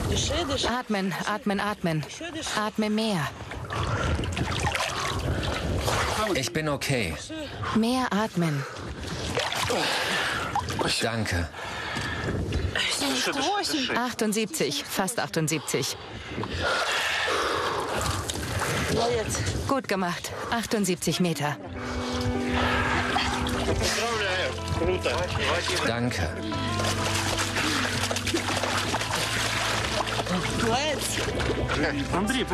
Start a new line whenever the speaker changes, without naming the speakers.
Atmen, atmen, atmen. Atme mehr.
Ich bin okay.
Mehr atmen.
Danke.
78, fast 78. Gut gemacht. 78 Meter.
Danke.
Андрій,